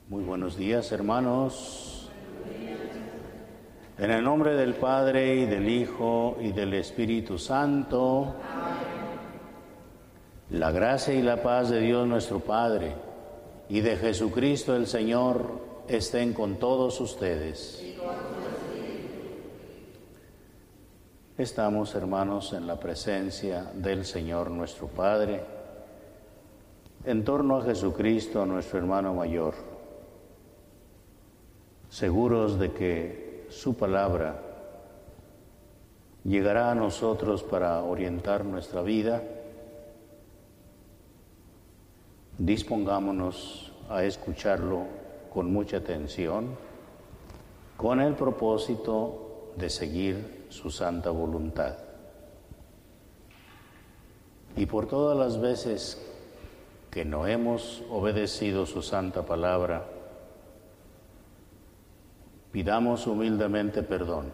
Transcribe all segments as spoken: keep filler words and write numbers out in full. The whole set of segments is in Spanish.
Muy buenos días, hermanos. En el nombre del Padre, y del Hijo, y del Espíritu Santo, la gracia y la paz de Dios nuestro Padre, y de Jesucristo el Señor, estén con todos ustedes. Estamos, hermanos, en la presencia del Señor nuestro Padre, en torno a Jesucristo, nuestro hermano mayor, seguros de que su palabra llegará a nosotros para orientar nuestra vida. Dispongámonos a escucharlo con mucha atención, con el propósito de seguir su santa voluntad. Y por todas las veces que no hemos obedecido su santa palabra, pidamos humildemente perdón.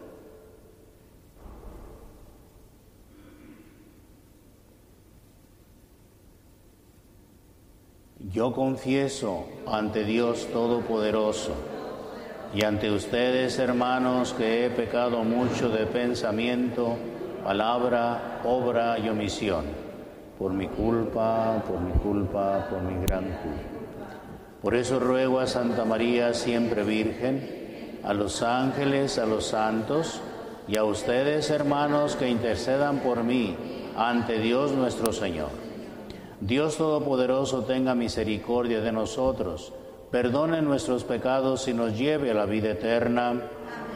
Yo confieso ante Dios Todopoderoso y ante ustedes, hermanos, que he pecado mucho de pensamiento, palabra, obra y omisión, por mi culpa, por mi culpa, por mi gran culpa. Por eso ruego a Santa María, siempre Virgen, a los ángeles, a los santos, y a ustedes, hermanos, que intercedan por mí ante Dios nuestro Señor. Dios Todopoderoso tenga misericordia de nosotros, perdone nuestros pecados y nos lleve a la vida eterna.